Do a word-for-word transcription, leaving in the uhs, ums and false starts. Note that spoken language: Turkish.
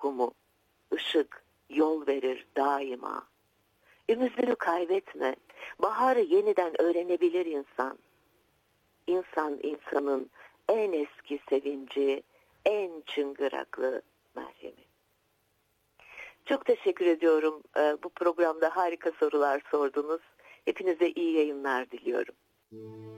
kumu, ışık, yol verir daima. Ümidini kaybetme, baharı yeniden öğrenebilir insan. İnsan insanın en eski sevinci, en çıngıraklı merhemi. Çok teşekkür ediyorum. Bu programda harika sorular sordunuz. Hepinize iyi yayınlar diliyorum.